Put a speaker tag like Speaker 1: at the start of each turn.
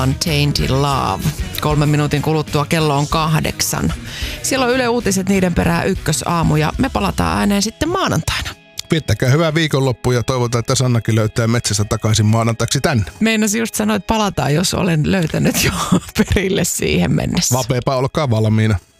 Speaker 1: Untainted Love. 3 minuutin kuluttua kello on 8. Siellä on Yle Uutiset, niiden perään ykkösaamu ja me palataan ääneen sitten maanantaina.
Speaker 2: Viettäkää hyvää viikonloppua ja toivotaan, että Sannakin löytää metsästä takaisin maanantaiksi tänne.
Speaker 1: Meinasin just sanoa, että palataan, jos olen löytänyt jo perille siihen mennessä.
Speaker 2: Vapeapa, olkaa valmiina.